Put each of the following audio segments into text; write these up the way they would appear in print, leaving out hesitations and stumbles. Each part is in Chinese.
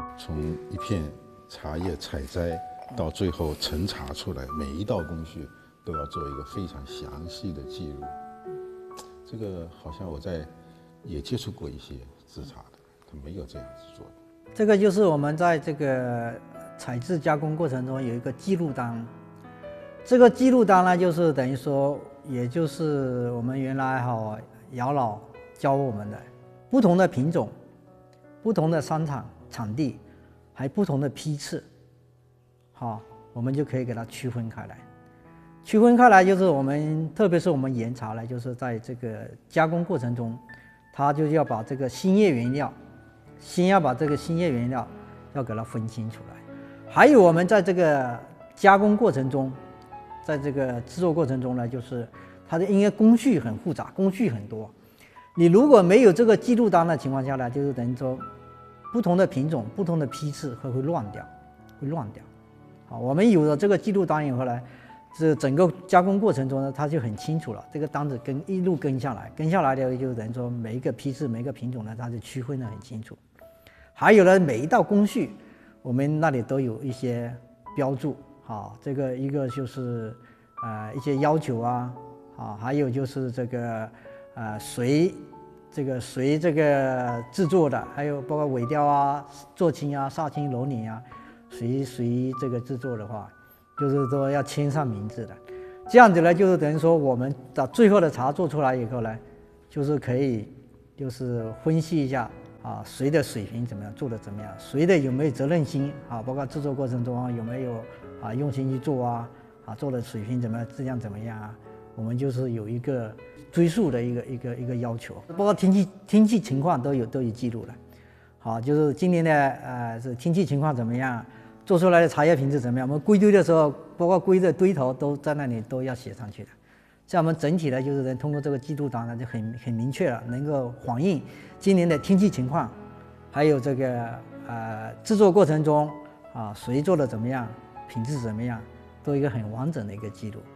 从一片茶叶采摘到最后陈茶出来，每一道工序都要做一个非常详细的记录。这个好像我也接触过一些制茶的，他没有这样子做的。 这个就是我们在这个采制加工过程中有一个记录单。这个记录单呢，就是等于说，也就是我们原来姚老教我们的，不同的品种、不同的生产场地，还不同的批次，我们就可以给它区分开来。区分开来就是我们，特别是我们研茶呢，就是在这个加工过程中，它就要把这个新叶原料，先要把这个新叶原料要给它分清出来。还有我们在这个加工过程中，在这个制作过程中呢，就是它的因为工序很复杂，工序很多。你如果没有这个记录单的情况下呢，就是等于说不同的品种、不同的批次会乱掉。我们有了这个记录单以后呢，这整个加工过程中呢，它就很清楚了。这个单子一路跟下来的，就等于说每一个批次、每一个品种呢，它就区分得很清楚。还有呢，每一道工序，我们那里都有一些标注。这个一个就是一些要求还有就是这个随这个制作的，还有包括尾雕啊、做青啊、煞青、揉捻啊，随这个制作的话，就是说要签上名字的。这样子呢，就是等于说我们到最后的茶做出来以后呢，就是可以就是分析一下谁的水平怎么样，做的怎么样，谁的有没有责任心包括制作过程中有没有用心去做做的水平怎么样，质量怎么样我们就是有一个追溯的一个要求，包括天气情况都有记录了。就是今年的是天气情况怎么样，做出来的茶叶品质怎么样，我们归堆的时候，包括归的堆头都在那里都要写上去的。这样我们整体呢，就是通过这个记录单呢，就很明确了，能够反映今年的天气情况，还有这个制作过程中谁做的怎么样，品质怎么样，都有一个很完整的一个记录。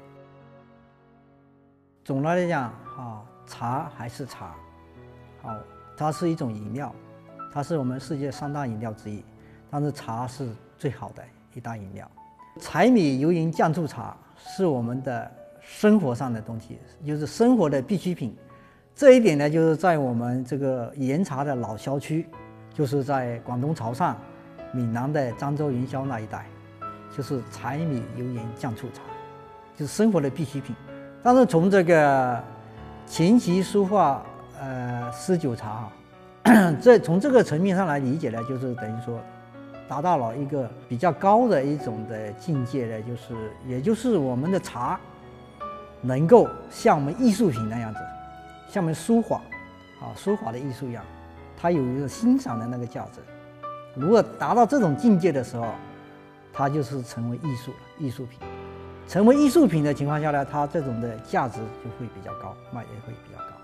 总的来讲茶还是茶，它是一种饮料，它是我们世界3大饮料之一，但是茶是最好的一大饮料。柴米油盐酱醋茶是我们的生活上的东西，就是生活的必需品。这一点呢，就是在我们这个岩茶的老销区，就是在广东潮汕、闽南的漳州云霄那一带，就是柴米油盐酱醋茶，就是生活的必需品。但是从这个琴棋书画诗酒茶从这个层面上来理解呢，就是等于说达到了一个比较高的一种的境界呢，也就是我们的茶能够像我们艺术品那样子，像我们书法的艺术一样，它有一个欣赏的那个价值。如果达到这种境界的时候，它就是成为艺术品。成为艺术品的情况下呢，它这种的价值就会比较高，卖也会比较高。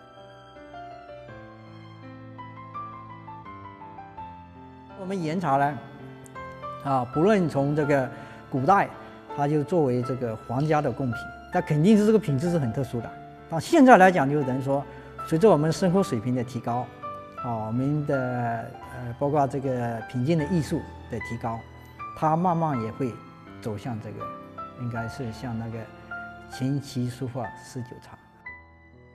我们岩茶呢，不论从这个古代，它就作为这个皇家的贡品，它肯定是这个品质是很特殊的。到现在来讲，就等于说，随着我们生活水平的提高，我们的包括这个品鉴的艺术的提高，它慢慢也会走向这个。应该是像那个琴棋书画诗酒茶。